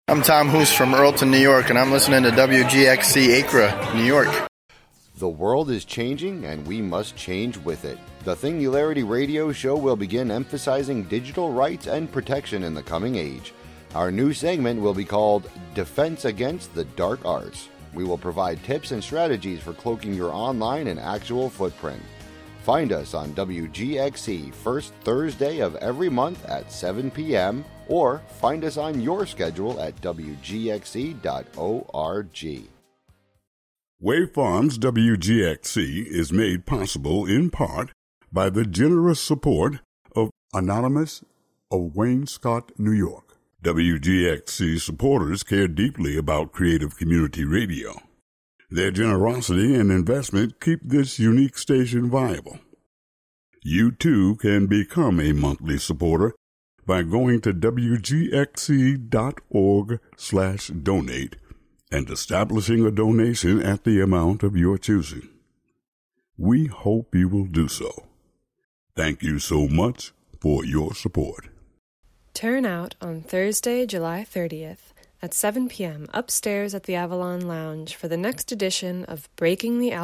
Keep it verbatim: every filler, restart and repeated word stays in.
I'm Tom Hoos from Earlton, New York, and I'm listening to W G X C Acra, New York. The world is changing, and we must change with it. The Singularity Radio Show will begin emphasizing digital rights and protection in the coming age. Our new segment will be called Defense Against the Dark Arts. We will provide tips and strategies for cloaking your online and actual footprint. Find us on W G X C first Thursday of every month at seven p.m. or find us on your schedule at W G X C dot org. Wave Farms W G X C is made possible in part by the generous support of Anonymous of Wayne-Scott, New York. W G X C supporters care deeply about creative community radio. Their generosity and investment keep this unique station viable. You too can become a monthly supporter by going to W G X C dot org slash donate and establishing a donation at the amount of your choosing. We hope you will do so. Thank you so much for your support. Turn out on Thursday, July thirtieth at seven p.m. upstairs at the Avalon Lounge for the next edition of Breaking the